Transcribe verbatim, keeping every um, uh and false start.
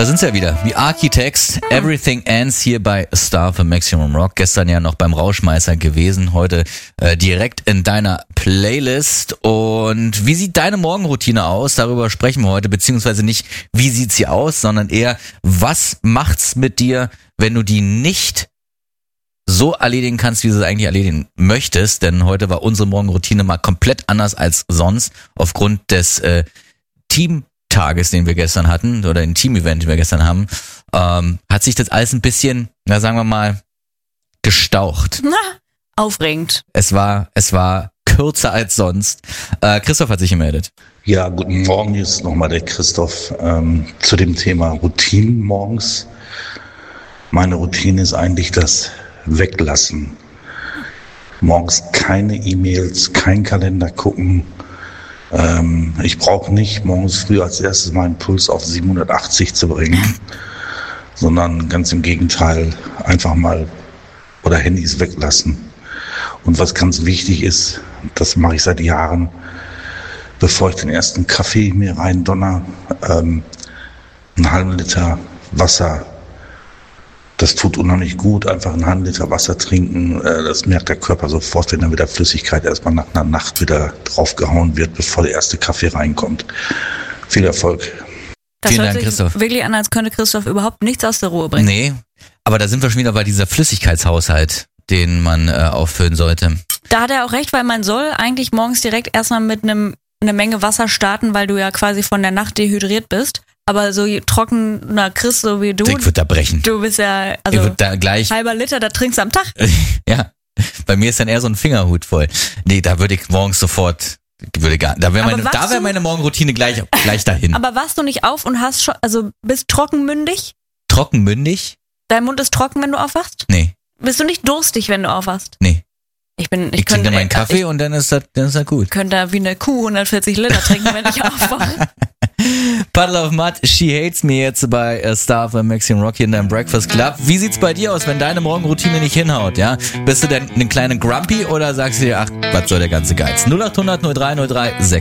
Da sind sie ja wieder. The Architects, Everything Ends hier bei Star für Maximum Rock. Gestern ja noch beim Rauschmeißer gewesen, heute äh, direkt in deiner Playlist. Und wie sieht deine Morgenroutine aus? Darüber sprechen wir heute, beziehungsweise nicht, wie sieht sie aus, sondern eher, was macht's mit dir, wenn du die nicht so erledigen kannst, wie du es eigentlich erledigen möchtest? Denn heute war unsere Morgenroutine mal komplett anders als sonst, aufgrund des äh, Team Tages, den wir gestern hatten, oder ein Team-Event, den wir gestern haben, ähm, hat sich das alles ein bisschen, na sagen wir mal, gestaucht. Na, aufregend. Es war, es war kürzer als sonst. Äh, Christoph hat sich gemeldet. Ja, guten Morgen, hier ist nochmal der Christoph ähm, zu dem Thema Routinen morgens. Meine Routine ist eigentlich das Weglassen. Morgens keine E-Mails, kein Kalender gucken. Ähm, ich brauche nicht morgens früh als erstes meinen Puls auf siebenhundertachtzig zu bringen, sondern ganz im Gegenteil, einfach mal oder Handys weglassen. Und was ganz wichtig ist, das mache ich seit Jahren, bevor ich den ersten Kaffee mir rein donner, ähm, einen halben Liter Wasser. Das tut unheimlich gut, einfach einen halben Liter Wasser trinken. Das merkt der Körper sofort, wenn dann wieder Flüssigkeit erstmal nach einer Nacht wieder draufgehauen wird, bevor der erste Kaffee reinkommt. Viel Erfolg. Das Vielen hört Dank, sich Christoph. Wirklich an, als könnte Christoph überhaupt nichts aus der Ruhe bringen. Nee, aber da sind wir schon wieder bei dieser Flüssigkeitshaushalt, den man äh, auffüllen sollte. Da hat er auch recht, weil man soll eigentlich morgens direkt erstmal mit einem eine Menge Wasser starten, weil du ja quasi von der Nacht dehydriert bist. Aber so trockener Chris, so wie du, Ich würde da brechen. du bist ja, Ich also würde da gleich, halber Liter, da trinkst du am Tag. ja, bei mir ist dann eher so ein Fingerhut voll. Nee, da würde ich morgens sofort, würde gar, da wäre Aber meine, warst da wäre du- meine Morgenroutine gleich, gleich dahin. Aber wachst du nicht auf und hast schon, also bist trockenmündig? Trockenmündig? Dein Mund ist trocken, wenn du aufwachst? Nee, Bist du nicht durstig, wenn du aufwachst? nee. Ich bin, ich, Ich, könnte trinke meinen Kaffee ich und dann ist das, dann ist das gut. könnte da wie eine Kuh hundertvierzig Liter trinken, wenn ich aufwache. Puddle of Mud, She Hates Me jetzt bei äh, Star für Maximum Rock hier in deinem Breakfast Club. Wie sieht's bei dir aus, wenn deine Morgenroutine nicht hinhaut, ja? Bist du denn eine kleine Grumpy oder sagst du dir, ach, was soll der ganze Geiz? null acht hundert null drei null drei sechs